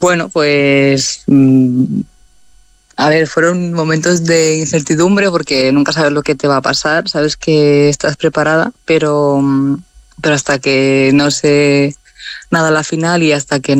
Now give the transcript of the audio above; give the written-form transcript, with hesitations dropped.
Bueno, pues a ver, fueron momentos de incertidumbre porque nunca sabes lo que te va a pasar, sabes que estás preparada, pero hasta que no sé nada a la final y hasta que